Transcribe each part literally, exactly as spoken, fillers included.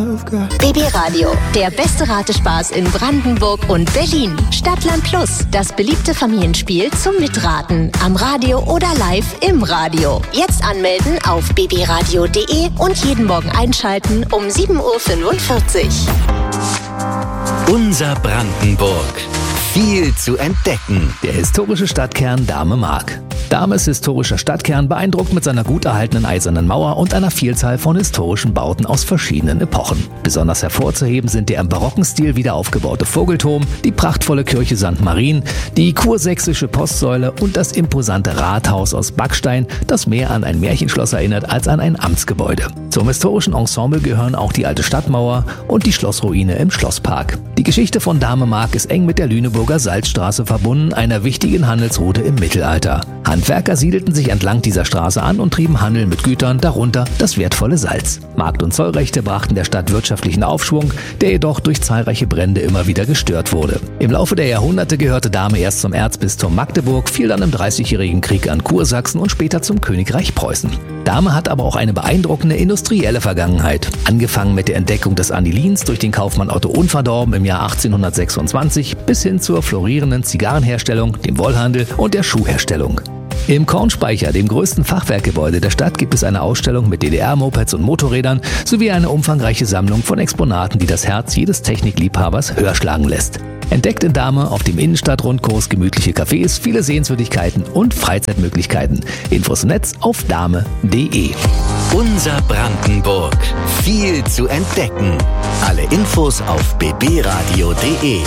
B B Radio, der beste Ratespaß in Brandenburg und Berlin. Stadtland Plus, das beliebte Familienspiel zum Mitraten. Am Radio oder live im Radio. Jetzt anmelden auf b b radio punkt d e und jeden Morgen einschalten um sieben Uhr fünfundvierzig. Unser Brandenburg. Viel zu entdecken. Der historische Stadtkern Dahme-Mark. Dahmes historischer Stadtkern beeindruckt mit seiner gut erhaltenen eisernen Mauer und einer Vielzahl von historischen Bauten aus verschiedenen Epochen. Besonders hervorzuheben sind der im barocken Stil wieder aufgebaute Vogelturm, die prachtvolle Kirche Sankt Marien, die kursächsische Postsäule und das imposante Rathaus aus Backstein, das mehr an ein Märchenschloss erinnert als an ein Amtsgebäude. Zum historischen Ensemble gehören auch die alte Stadtmauer und die Schlossruine im Schlosspark. Die Geschichte von Dahme-Mark ist eng mit der Lüneburger Salzstraße verbunden, einer wichtigen Handelsroute im Mittelalter. Handwerker siedelten sich entlang dieser Straße an und trieben Handel mit Gütern, darunter das wertvolle Salz. Markt- und Zollrechte brachten der Stadt wirtschaftlichen Aufschwung, der jedoch durch zahlreiche Brände immer wieder gestört wurde. Im Laufe der Jahrhunderte gehörte Dahme erst zum Erzbistum Magdeburg, fiel dann im Dreißigjährigen Krieg an Kursachsen und später zum Königreich Preußen. Dahme hat aber auch eine beeindruckende industrielle Vergangenheit. Angefangen mit der Entdeckung des Anilins durch den Kaufmann Otto Unverdorben im Jahr achtzehnhundertsechsundzwanzig bis hin zur florierenden Zigarrenherstellung, dem Wollhandel und der Schuhherstellung. Im Kornspeicher, dem größten Fachwerkgebäude der Stadt, gibt es eine Ausstellung mit D D R-Mopeds und Motorrädern sowie eine umfangreiche Sammlung von Exponaten, die das Herz jedes Technikliebhabers höher schlagen lässt. Entdeckt in Dahme auf dem Innenstadtrundkurs gemütliche Cafés, viele Sehenswürdigkeiten und Freizeitmöglichkeiten. Infos im Netz auf dahme punkt d e. Unser Brandenburg. Viel zu entdecken. Alle Infos auf b b radio punkt d e.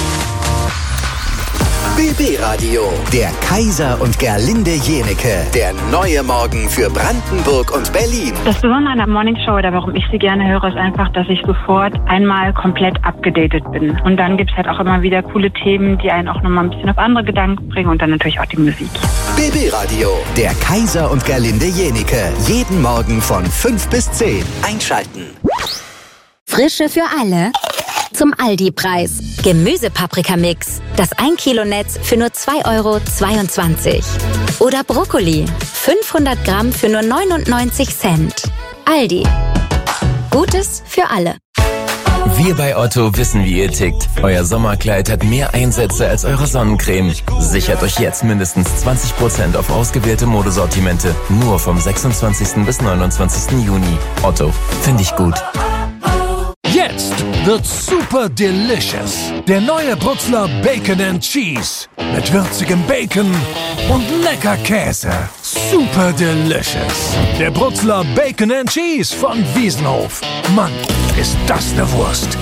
B B Radio, der Kaiser und Gerlinde Jenecke, der neue Morgen für Brandenburg und Berlin. Das Besondere an der Morning Show oder warum ich sie gerne höre, ist einfach, dass ich sofort einmal komplett abgedatet bin. Und dann gibt es halt auch immer wieder coole Themen, die einen auch nochmal ein bisschen auf andere Gedanken bringen und dann natürlich auch die Musik. B B Radio, der Kaiser und Gerlinde Jenecke, jeden Morgen von fünf bis zehn. Einschalten. Frische für alle. Zum Aldi-Preis. Gemüsepaprikamix. Das ein Kilo Netz für nur zwei Euro zweiundzwanzig. Oder Brokkoli. fünfhundert Gramm für nur neunundneunzig Cent. Aldi. Gutes für alle. Wir bei Otto wissen, wie ihr tickt. Euer Sommerkleid hat mehr Einsätze als eure Sonnencreme. Sichert euch jetzt mindestens zwanzig Prozent auf ausgewählte Modesortimente. Nur vom sechsundzwanzigsten bis neunundzwanzigsten Juni. Otto, finde ich gut. Jetzt wird's super delicious. Der neue Brutzler Bacon and Cheese. Mit würzigem Bacon und lecker Käse. Super delicious. Der Brutzler Bacon and Cheese von Wiesenhof. Mann, ist das eine Wurst.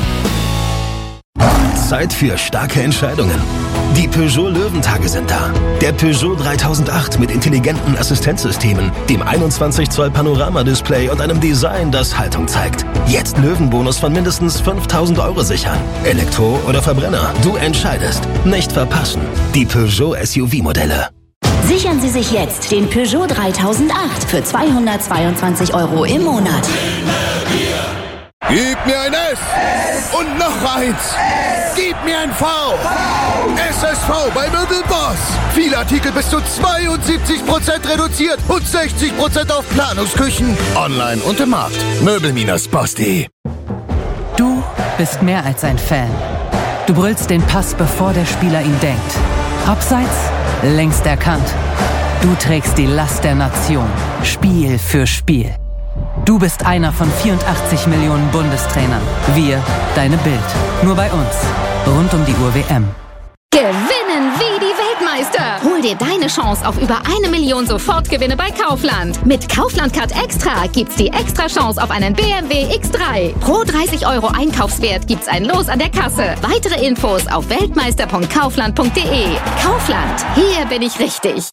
Zeit für starke Entscheidungen. Die Peugeot Löwentage sind da. Der Peugeot dreitausendacht mit intelligenten Assistenzsystemen, dem einundzwanzig Zoll Panoramadisplay und einem Design, das Haltung zeigt. Jetzt Löwenbonus von mindestens fünftausend Euro sichern. Elektro oder Verbrenner, du entscheidest. Nicht verpassen. Die Peugeot S U V-Modelle. Sichern Sie sich jetzt den Peugeot dreitausendacht für zweihundertzweiundzwanzig Euro im Monat. Gib mir ein S und noch eins. Gib mir ein V. S S V bei Möbelboss. Viele Artikel bis zu zweiundsiebzig Prozent reduziert und sechzig Prozent auf Planungsküchen. Online und im Markt. Möbel Boss punkt de. Du bist mehr als ein Fan. Du brüllst den Pass, bevor der Spieler ihn denkt. Abseits, längst erkannt. Du trägst die Last der Nation. Spiel für Spiel. Du bist einer von vierundachtzig Millionen Bundestrainern. Wir, deine Bild. Nur bei uns. Rund um die Uhr W M. Gewinnen wie die Weltmeister. Hol dir deine Chance auf über eine Million Sofortgewinne bei Kaufland. Mit Kaufland Card Extra gibt's die extra Chance auf einen B M W X drei. Pro dreißig Euro Einkaufswert gibt's ein Los an der Kasse. Weitere Infos auf weltmeister punkt kaufland punkt de. Kaufland, hier bin ich richtig.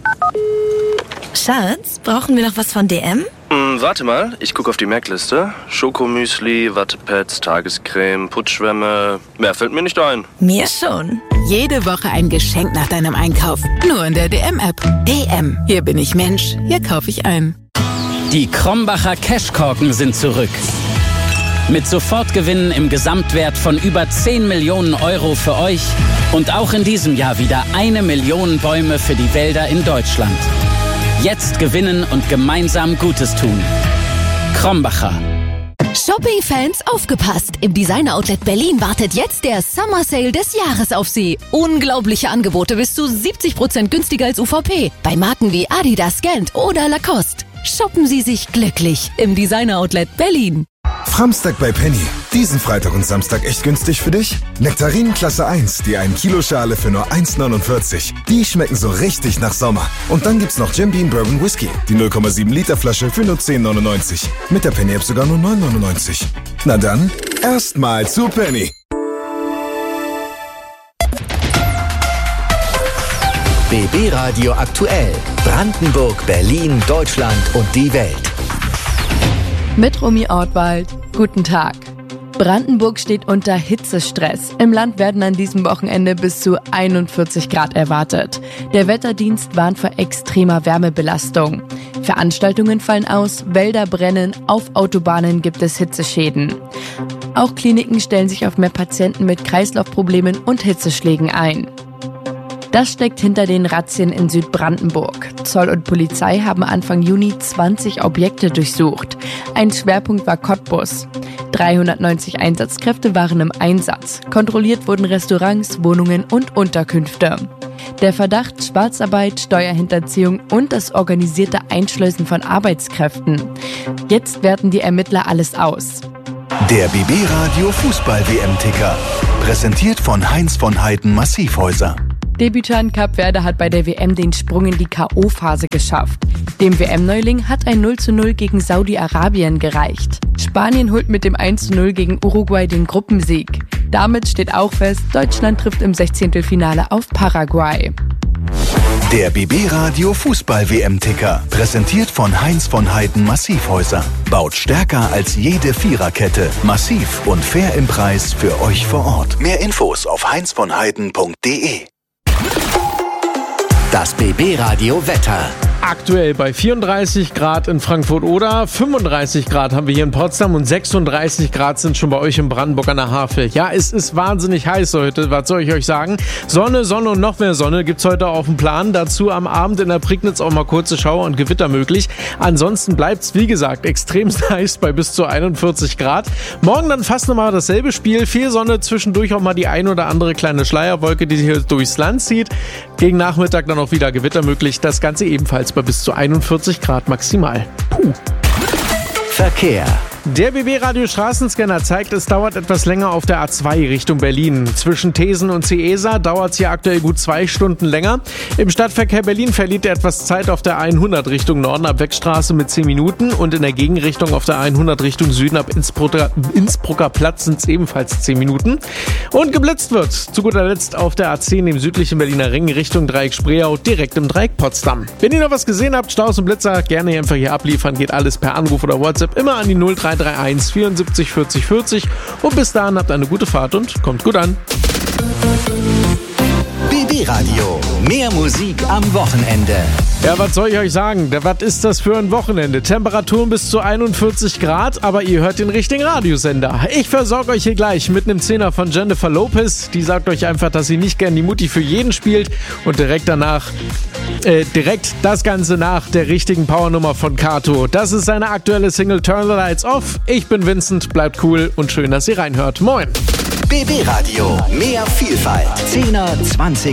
Schatz, brauchen wir noch was von D M? Hm, warte mal, ich gucke auf die Merkliste. Schokomüsli, Wattepads, Tagescreme, Putzschwämme. Mehr fällt mir nicht ein. Mir schon. Jede Woche ein Geschenk nach deinem Einkauf. Nur in der D M-App. D M. Hier bin ich Mensch. Hier kaufe ich ein. Die Krombacher Cashkorken sind zurück. Mit Sofortgewinnen im Gesamtwert von über zehn Millionen Euro für euch. Und auch in diesem Jahr wieder eine Million Bäume für die Wälder in Deutschland. Jetzt gewinnen und gemeinsam Gutes tun. Krombacher. Shopping-Fans, aufgepasst! Im Designer Outlet Berlin wartet jetzt der Summer Sale des Jahres auf Sie. Unglaubliche Angebote bis zu siebzig Prozent günstiger als U V P. Bei Marken wie Adidas, Gant oder Lacoste. Shoppen Sie sich glücklich im Designer Outlet Berlin. Framstag bei Penny. Diesen Freitag und Samstag echt günstig für dich? Nektarinen Klasse eins, die ein Kilo Schale für nur eins neunundvierzig. Die schmecken so richtig nach Sommer. Und dann gibt's noch Jim Beam Bourbon Whisky, die null Komma sieben Liter Flasche für nur zehn neunundneunzig. Mit der Penny App sogar nur neun neunundneunzig. Na dann, erstmal zu Penny. B B Radio aktuell. Brandenburg, Berlin, Deutschland und die Welt. Mit Romy Ortwald. Guten Tag. Brandenburg steht unter Hitzestress. Im Land werden an diesem Wochenende bis zu einundvierzig Grad erwartet. Der Wetterdienst warnt vor extremer Wärmebelastung. Veranstaltungen fallen aus, Wälder brennen, auf Autobahnen gibt es Hitzeschäden. Auch Kliniken stellen sich auf mehr Patienten mit Kreislaufproblemen und Hitzeschlägen ein. Das steckt hinter den Razzien in Südbrandenburg. Zoll und Polizei haben Anfang Juni zwanzig Objekte durchsucht. Ein Schwerpunkt war Cottbus. dreihundertneunzig Einsatzkräfte waren im Einsatz. Kontrolliert wurden Restaurants, Wohnungen und Unterkünfte. Der Verdacht Schwarzarbeit, Steuerhinterziehung und das organisierte Einschleusen von Arbeitskräften. Jetzt werten die Ermittler alles aus. Der B B Radio Fußball-W M-Ticker. Präsentiert von Heinz von Heiden Massivhäuser. Debütant Kap Verde hat bei der W M den Sprung in die K O-Phase geschafft. Dem W M-Neuling hat ein null zu null gegen Saudi-Arabien gereicht. Spanien holt mit dem eins zu null gegen Uruguay den Gruppensieg. Damit steht auch fest, Deutschland trifft im Sechzehntelfinale auf Paraguay. Der B B Radio Fußball-W M-Ticker. Präsentiert von Heinz von Heiden Massivhäuser. Baut stärker als jede Viererkette. Massiv und fair im Preis für euch vor Ort. Mehr Infos auf heinz von heiden punkt de. Das B B Radio Wetter. Aktuell bei vierunddreißig Grad in Frankfurt-Oder, fünfunddreißig Grad haben wir hier in Potsdam und sechsunddreißig Grad sind schon bei euch in Brandenburg an der Havel. Ja, es ist wahnsinnig heiß heute, was soll ich euch sagen? Sonne, Sonne und noch mehr Sonne gibt's heute auf dem Plan. Dazu am Abend in der Prignitz auch mal kurze Schauer und Gewitter möglich. Ansonsten bleibt's, wie gesagt, extrem heiß bei bis zu einundvierzig Grad. Morgen dann fast nochmal dasselbe Spiel. Viel Sonne, zwischendurch auch mal die ein oder andere kleine Schleierwolke, die hier durchs Land zieht. Gegen Nachmittag dann auch wieder Gewitter möglich. Das Ganze ebenfalls bei bis zu einundvierzig Grad maximal. Puh. Verkehr. Der B B Radio Straßenscanner zeigt, es dauert etwas länger auf der A zwei Richtung Berlin. Zwischen Thesen und Ciesa dauert es hier aktuell gut zwei Stunden länger. Im Stadtverkehr Berlin verliert er etwas Zeit auf der A hundert Richtung Norden ab Wegstraße mit zehn Minuten und in der Gegenrichtung auf der A hundert Richtung Süden ab Innsbrucker, Innsbrucker Platz sind es ebenfalls zehn Minuten. Und geblitzt wird zu guter Letzt auf der A zehn im südlichen Berliner Ring Richtung Dreieck Spreeau direkt im Dreieck Potsdam. Wenn ihr noch was gesehen habt, Staus und Blitzer, gerne einfach hier abliefern. Geht alles per Anruf oder WhatsApp immer an die null drei drei eins vierundsiebzig vierzig vierzig und bis dahin habt eine gute Fahrt und kommt gut an. B B Radio, mehr Musik am Wochenende. Ja, was soll ich euch sagen? Was ist das für ein Wochenende? Temperaturen bis zu einundvierzig Grad, aber ihr hört den richtigen Radiosender. Ich versorge euch hier gleich mit einem Zehner von Jennifer Lopez. Die sagt euch einfach, dass sie nicht gern die Mutti für jeden spielt und direkt danach, äh, direkt das Ganze nach der richtigen Powernummer von Kato. Das ist seine aktuelle Single Turn the Lights Off. Ich bin Vincent, bleibt cool und schön, dass ihr reinhört. Moin! B B Radio, mehr Vielfalt. Zehner, zwanzig